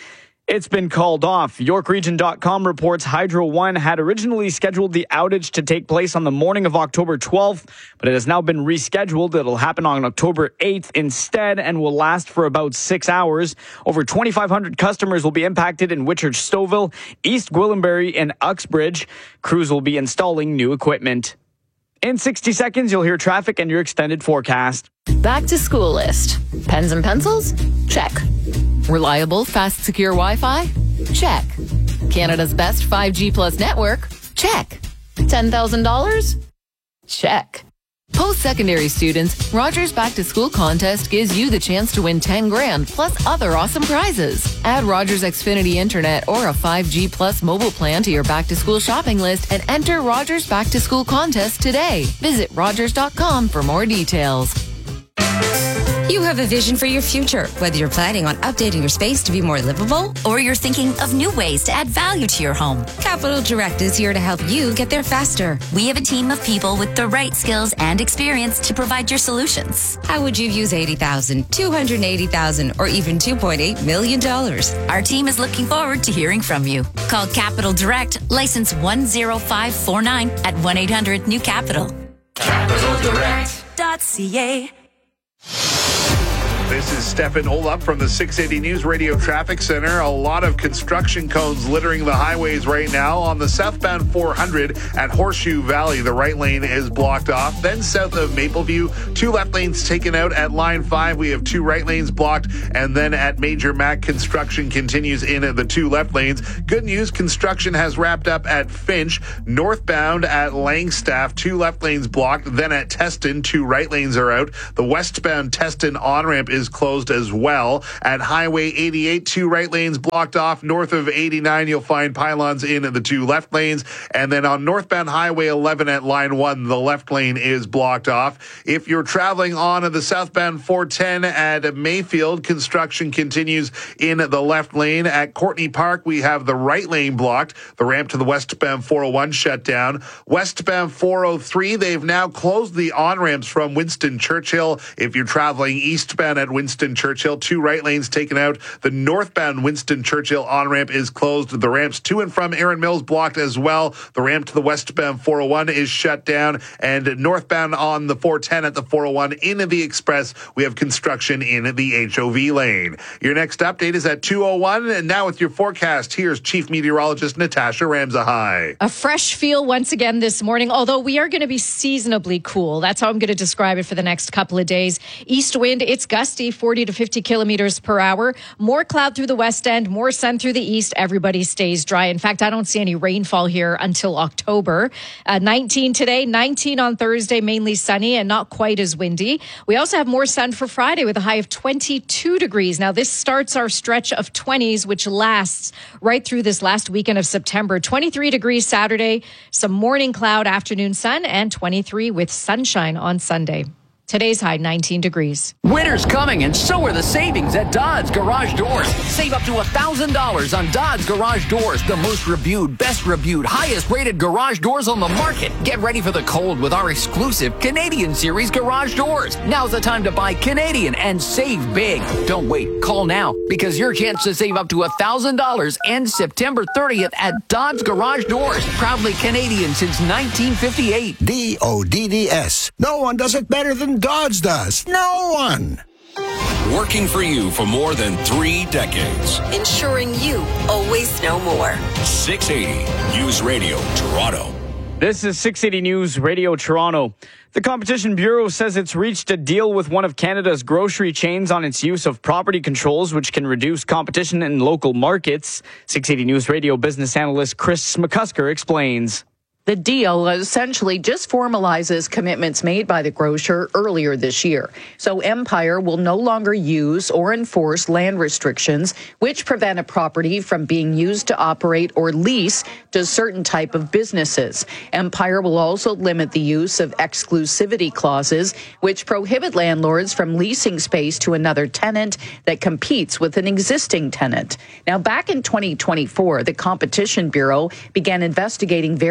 It's been called off. York Region dot com reports Hydro One had originally scheduled the outage to take place on the morning of October twelfth, but it has now been rescheduled. It'll happen on October eighth instead and will last for about six hours. Over twenty-five hundred customers will be impacted in Whitchurch, Stouffville, East Gwillimbury, and Uxbridge. Crews will be installing new equipment. In sixty seconds, you'll hear traffic and your extended forecast. Back to school list. Pens and pencils? Check. Reliable, fast, secure Wi-Fi? Check. Canada's best five G plus network? Check. ten thousand dollars? Check. Post-secondary students, Rogers Back to School contest gives you the chance to win ten grand plus other awesome prizes. Add Rogers Xfinity Internet or a five G plus mobile plan to your Back to School shopping list and enter Rogers Back to School contest today. Visit Rogers dot com for more details. You have a vision for your future, whether you're planning on updating your space to be more livable or you're thinking of new ways to add value to your home. Capital Direct is here to help you get there faster. We have a team of people with the right skills and experience to provide your solutions. How would you use eighty thousand dollars, two hundred eighty thousand dollars, or even two point eight million dollars? Our team is looking forward to hearing from you. Call Capital Direct, license one zero five four nine at one eight hundred new capital. capital direct dot c a. This is Stefan Olaf from the six eighty News Radio Traffic Center. A lot of construction cones littering the highways right now. On the southbound four hundred at Horseshoe Valley, the right lane is blocked off. Then south of Mapleview, two left lanes taken out at line five. We have two right lanes blocked. And then at Major Mac, construction continues in the two left lanes. Good news, construction has wrapped up at Finch. Northbound at Langstaff, two left lanes blocked. Then at Teston, two right lanes are out. The westbound Teston on-ramp is is closed as well. At Highway eighty-eight, two right lanes blocked off. North of eighty-nine, you'll find pylons in the two left lanes. And then on northbound Highway eleven at line one, the left lane is blocked off. If you're traveling on the southbound four ten at Mayfield, construction continues in the left lane. At Courtney Park, we have the right lane blocked. The ramp to the westbound four oh one shut down. Westbound four oh three, they've now closed the on-ramps from Winston Churchill. If you're traveling eastbound at Winston Churchill, two right lanes taken out. The northbound Winston Churchill on-ramp is closed. The ramps to and from Erin Mills blocked as well. The ramp to the westbound four oh one is shut down. And northbound on the four ten at the four oh one into the express, we have construction in the H O V lane. Your next update is at two oh one. And now with your forecast, here's Chief Meteorologist Natasha Ramzahai. A fresh feel once again this morning, although we are going to be seasonably cool. That's how I'm going to describe it for the next couple of days. East wind, it's gusty, forty to fifty kilometers per hour. More cloud through the west end, more sun through the east. Everybody stays dry. In fact, I don't see any rainfall here until October. Uh, nineteen today, nineteen on Thursday, mainly sunny and not quite as windy. We also have more sun for Friday with a high of twenty-two degrees. Now, this starts our stretch of twenties, which lasts right through this last weekend of September. twenty-three degrees Saturday, some morning cloud, afternoon sun, and twenty-three with sunshine on Sunday. Today's high, nineteen degrees. Winter's coming, and so are the savings at Dodds Garage Doors. Save up to one thousand dollars on Dodds Garage Doors, the most reviewed, best reviewed, highest rated garage doors on the market. Get ready for the cold with our exclusive Canadian Series garage doors. Now's the time to buy Canadian and save big. Don't wait. Call now, because your chance to save up to one thousand dollars ends September thirtieth at Dodds Garage Doors. Proudly Canadian since nineteen fifty-eight. D O D D S. No one does it better than Dodds does. No one. Working for you for more than three decades. Ensuring you always know more. six eighty News Radio Toronto. This is six eighty News Radio Toronto. The Competition Bureau says it's reached a deal with one of Canada's grocery chains on its use of property controls, which can reduce competition in local markets. six eighty News Radio business analyst Chris McCusker explains. The deal essentially just formalizes commitments made by the grocer earlier this year. So Empire will no longer use or enforce land restrictions which prevent a property from being used to operate or lease to certain type of businesses. Empire will also limit the use of exclusivity clauses which prohibit landlords from leasing space to another tenant that competes with an existing tenant. Now, back in twenty twenty-four, the Competition Bureau began investigating various grocery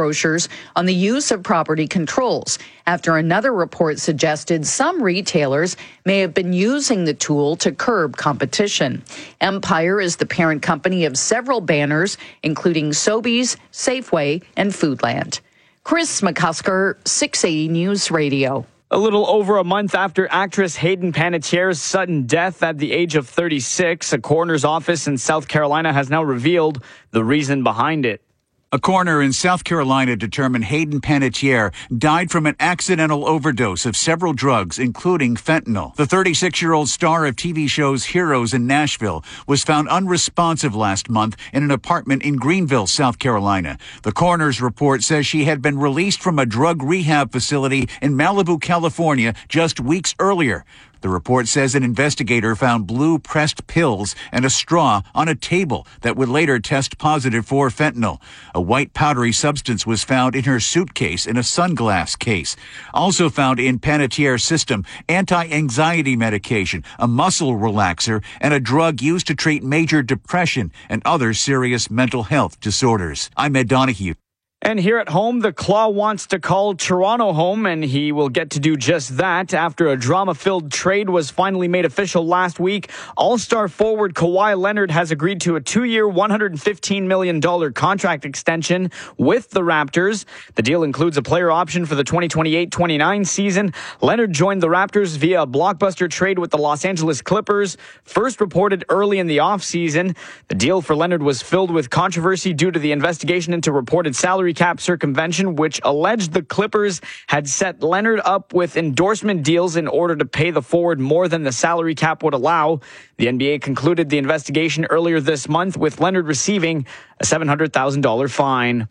grocers on the use of property controls after another report suggested some retailers may have been using the tool to curb competition. Empire is the parent company of several banners, including Sobeys, Safeway, and Foodland. Chris McCusker, six eighty News Radio. A little over a month after actress Hayden Panettiere's sudden death at the age of thirty-six, a coroner's office in South Carolina has now revealed the reason behind it. A coroner in South Carolina determined Hayden Panettiere died from an accidental overdose of several drugs, including fentanyl. The thirty-six-year-old star of T V shows Heroes in Nashville was found unresponsive last month in an apartment in Greenville, South Carolina. The coroner's report says she had been released from a drug rehab facility in Malibu, California, just weeks earlier. The report says an investigator found blue pressed pills and a straw on a table that would later test positive for fentanyl. A white powdery substance was found in her suitcase in a sunglass case. Also found in Panettiere's system, anti-anxiety medication, a muscle relaxer, and a drug used to treat major depression and other serious mental health disorders. I'm Ed Donahue. And here at home, the Claw wants to call Toronto home, and he will get to do just that after a drama-filled trade was finally made official last week. All-star forward Kawhi Leonard has agreed to a two-year, one hundred fifteen million dollars contract extension with the Raptors. The deal includes a player option for the twenty twenty-eight twenty-nine season. Leonard joined the Raptors via a blockbuster trade with the Los Angeles Clippers, first reported early in the offseason. The deal for Leonard was filled with controversy due to the investigation into reported salary cap circumvention, which alleged the Clippers had set Leonard up with endorsement deals in order to pay the forward more than the salary cap would allow. The N B A concluded the investigation earlier this month, with Leonard receiving a seven hundred thousand dollars fine.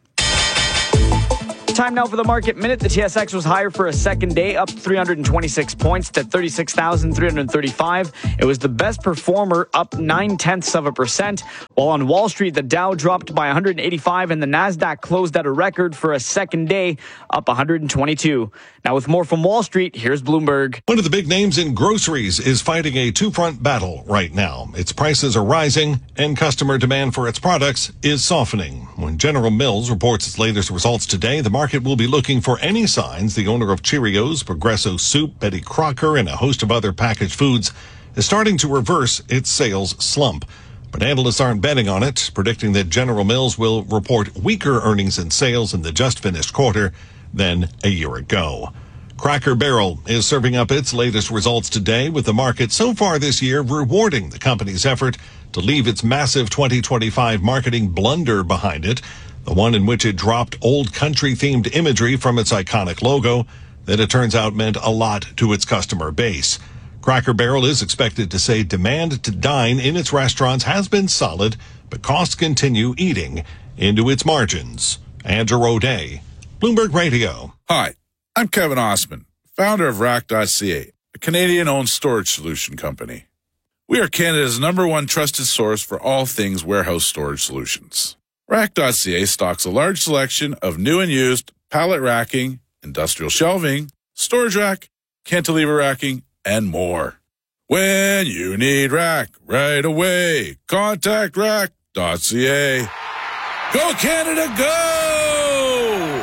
Time now for the market minute. The T S X was higher for a second day, up three hundred twenty-six points to thirty-six thousand three hundred thirty-five. It was the best performer, up nine tenths of a percent. While on Wall Street, the Dow dropped by one hundred eighty-five and the Nasdaq closed at a record for a second day, up one hundred twenty-two. Now with more from Wall Street, here's Bloomberg. One of the big names in groceries is fighting a two-front battle right now. Its prices are rising and customer demand for its products is softening. When General Mills reports its latest results today, the market will be looking for any signs the owner of Cheerios, Progresso Soup, Betty Crocker, and a host of other packaged foods is starting to reverse its sales slump. But analysts aren't betting on it, predicting that General Mills will report weaker earnings and sales in the just finished quarter than a year ago. Cracker Barrel is serving up its latest results today, with the market so far this year rewarding the company's effort to leave its massive twenty twenty-five marketing blunder behind it, the one in which it dropped old country-themed imagery from its iconic logo that it turns out meant a lot to its customer base. Cracker Barrel is expected to say demand to dine in its restaurants has been solid, but costs continue eating into its margins. Andrew O'Day, Bloomberg Radio. Hi, I'm Kevin Osman, founder of Rack dot C A, a Canadian-owned storage solution company. We are Canada's number one trusted source for all things warehouse storage solutions. Rack dot C A stocks a large selection of new and used pallet racking, industrial shelving, storage rack, cantilever racking, and more. When you need rack right away, contact Rack dot C A. Go Canada, go!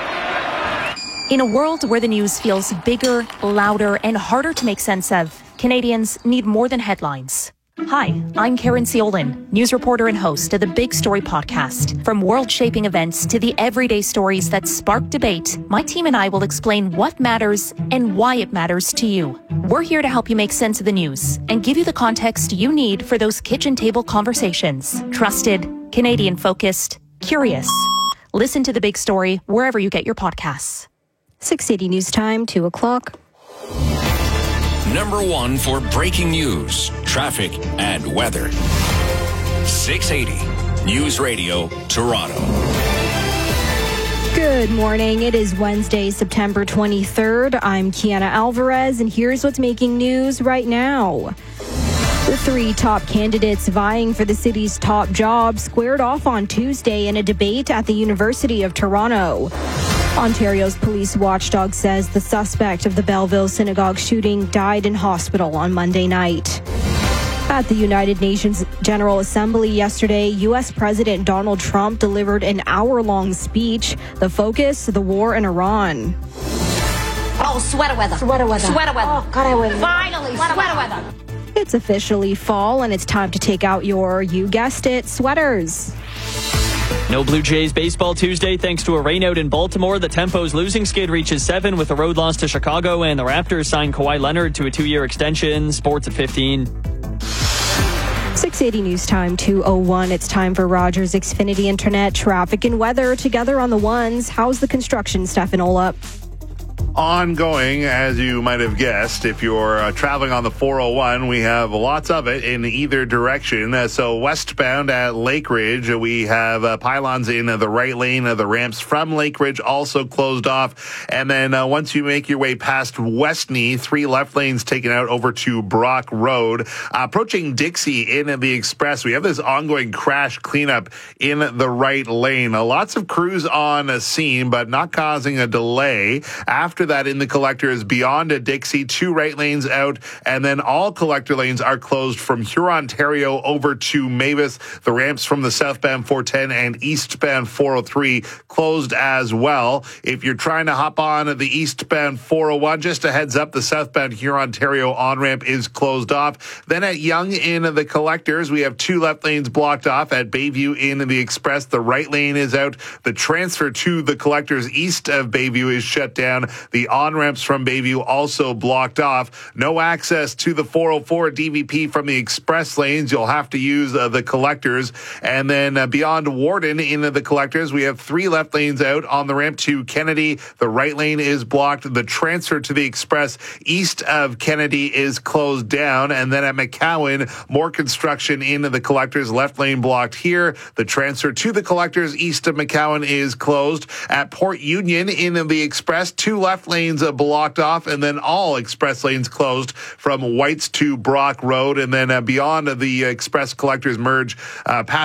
In a world where the news feels bigger, louder, and harder to make sense of, Canadians need more than headlines. Hi, I'm Karen Ciolin, news reporter and host of the Big Story podcast. From world-shaping events to the everyday stories that spark debate, my team and I will explain what matters and why it matters to you. We're here to help you make sense of the news and give you the context you need for those kitchen table conversations. Trusted, Canadian-focused, curious. Listen to The Big Story wherever you get your podcasts. six eighty News Time, two o'clock. Number one for breaking news, traffic, and weather. six eighty News Radio, Toronto. Good morning. It is Wednesday, September twenty-third. I'm Kiana Alvarez, and here's what's making news right now. The three top candidates vying for the city's top job squared off on Tuesday in a debate at the University of Toronto. Ontario's police watchdog says the suspect of the Belleville synagogue shooting died in hospital on Monday night. At the United Nations General Assembly yesterday, U S President Donald Trump delivered an hour-long speech. The focus, the war in Iran. Oh, sweater weather. Sweater weather. Sweater weather. Oh, God, I was... Finally, sweater, sweater weather. weather. It's officially fall, and it's time to take out your, you guessed it, sweaters. No Blue Jays baseball Tuesday thanks to a rainout in Baltimore. The Tempo's losing skid reaches seven with a road loss to Chicago, and the Raptors signed Kawhi Leonard to a two-year extension. Sports at fifteen. six eighty News Time two oh one. It's time for Rogers Xfinity Internet traffic and weather together on the ones. How's the construction, Stefan Olap? Ongoing, as you might have guessed, if you're uh, traveling on the four oh one, we have lots of it in either direction. Uh, so westbound at Lake Ridge, uh, we have uh, pylons in uh, the right lane. Uh, the ramps from Lake Ridge also closed off. And then uh, once you make your way past Westney, three left lanes taken out over to Brock Road. Uh, approaching Dixie in the Express, we have this ongoing crash cleanup in the right lane. Uh, lots of crews on a scene, but not causing a delay. After that, in the collectors beyond a Dixie, two right lanes out, and then all collector lanes are closed from Hurontario over to Mavis. The ramps from the southbound four ten and eastbound four oh three closed as well. If you're trying to hop on the eastbound four oh one, just a heads up, the southbound Hurontario on-ramp is closed off. Then at Yonge in the collectors, we have two left lanes blocked off. At Bayview in the Express, the right lane is out. The transfer to the collectors east of Bayview is shut down. The on-ramps from Bayview also blocked off. No access to the four oh four D V P from the express lanes. You'll have to use uh, the collectors. And then uh, beyond Warden into the collectors, we have three left lanes out on the ramp to Kennedy. The right lane is blocked. The transfer to the express east of Kennedy is closed down. And then at McCowan, more construction into the collectors. Left lane blocked here. The transfer to the collectors east of McCowan is closed. At Port Union in the express, two left lanes uh, blocked off, and then all express lanes closed from Whites to Brock Road. And then uh, beyond uh, the express collectors merge uh, past